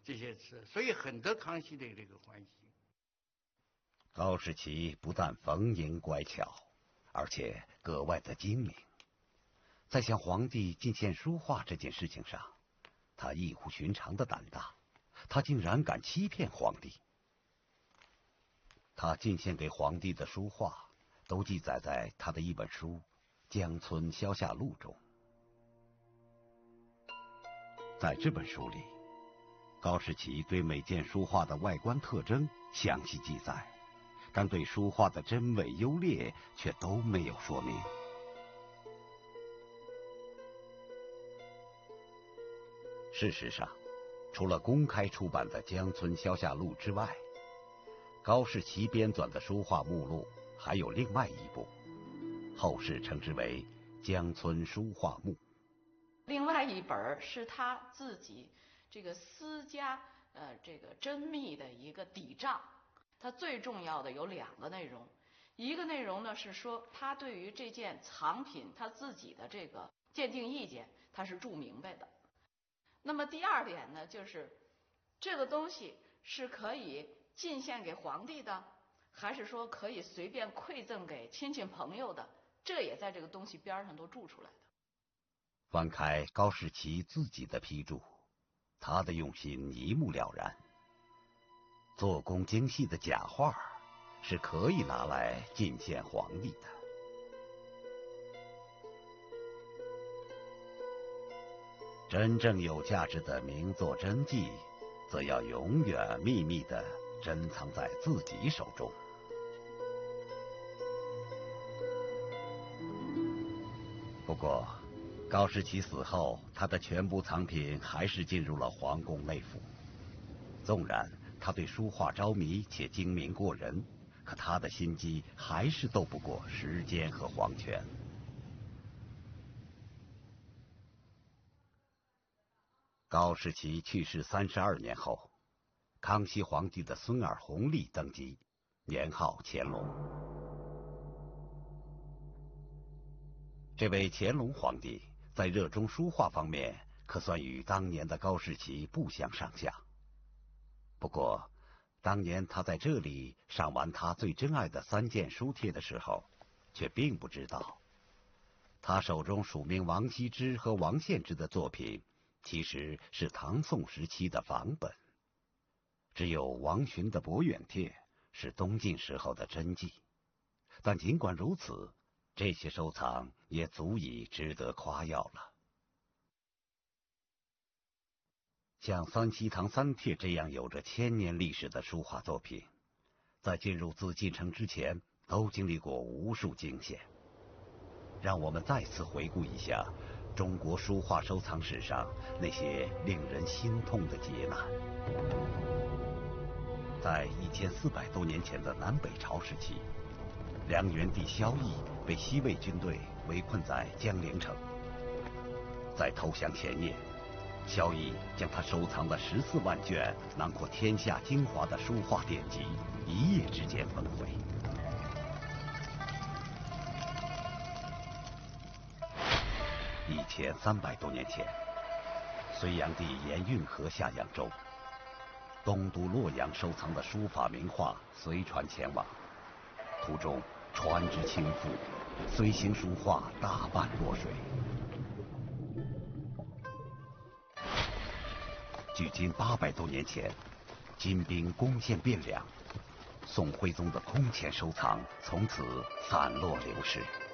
这些词，所以很得康熙的这个欢喜。 高士奇不但逢迎乖巧，而且格外的精明。在向皇帝进献书画这件事情上，他异乎寻常的胆大，他竟然敢欺骗皇帝。他进献给皇帝的书画，都记载在他的一本书《江村消夏录》中。在这本书里，高士奇对每件书画的外观特征详细记载，但对书画的真伪优劣却都没有说明。事实上，除了公开出版的《江村消夏录》之外，高士奇编纂的书画目录还有另外一部，后世称之为《江村书画目》。 另外一本是他自己这个私家这个珍秘的一个底账，它最重要的有2个内容，一个内容呢是说他对于这件藏品他自己的这个鉴定意见他是注明白的。那么第2点呢，就是这个东西是可以进献给皇帝的，还是说可以随便馈赠给亲戚朋友的，这也在这个东西边上都注出来的。 翻开高士奇自己的批注，他的用心一目了然。做工精细的假画是可以拿来进献皇帝的。真正有价值的名作真迹，则要永远秘密地珍藏在自己手中。不过，高士奇死后，他的全部藏品还是进入了皇宫内府。纵然他对书画着迷且精明过人，可他的心机还是斗不过时间和皇权。高士奇去世32年后，康熙皇帝的孙儿弘历登基，年号乾隆。这位乾隆皇帝在热衷书画方面可算与当年的高士奇不相上下。不过，当年他在这里赏完他最珍爱的3件书帖的时候，却并不知道，他手中署名王羲之和王献之的作品，其实是唐宋时期的仿本。只有王洵的《博远帖》是东晋时候的真迹。但尽管如此，这些收藏也足以值得夸耀了。像三希堂三帖这样有着1000年历史的书画作品，在进入紫禁城之前都经历过无数惊险。让我们再次回顾一下中国书画收藏史上那些令人心痛的劫难。在1400多年前的南北朝时期，梁元帝萧绎被西魏军队围困在江陵城。在投降前夜，萧绎将他收藏的14万卷囊括天下精华的书画典籍一夜之间焚毁。1300多年前，隋炀帝沿运河下扬州，东都洛阳收藏的书法名画随船前往，途中船只倾覆，随行书画大半落水。距今800多年前，金兵攻陷汴梁，宋徽宗的空前收藏从此散落流失。